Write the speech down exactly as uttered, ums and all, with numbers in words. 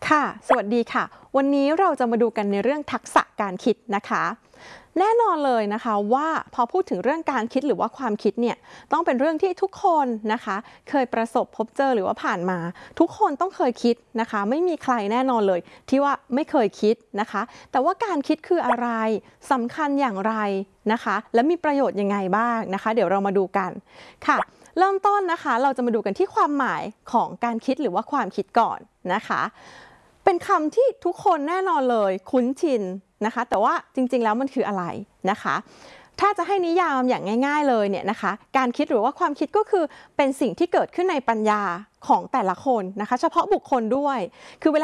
ค่ะสวัสดีค่ะวันนี้เราจะมาดูกันในเรื่องทักษะการคิดนะคะแน่นอนเลยนะคะว่าพอพูดถึงเรื่องการคิดหรือว่าความคิดเนี่ยต้องเป็นเรื่องที่ทุกคนนะคะเคยประสบพบเจอหรือว่าผ่านมาทุกคนต้องเคยคิดนะคะไม่มีใครแน่นอนเลยที่ว่าไม่เคยคิดนะคะแต่ว่าการคิดคืออะไรสำคัญอย่างไรนะคะและมีประโยชน์ยังไงบ้างนะคะเดี๋ยวเรามาดูกันค่ะเริ่มต้นนะคะเราจะมาดูกันที่ความหมายของการคิดหรือว่าความคิดก่อนนะคะเป็นคำที่ทุกคนแน่นอนเลยคุ้นชินนะคะแต่ว่าจริงๆแล้วมันคืออะไรนะคะถ้าจะให้นิยามอย่างง่ายๆเลยเนี่ยนะคะการคิดหรือว่าความคิดก็คือเป็นสิ่งที่เกิดขึ้นในปัญญาของแต่ละคนนะคะเฉพาะบุคคลด้วยคือเวลา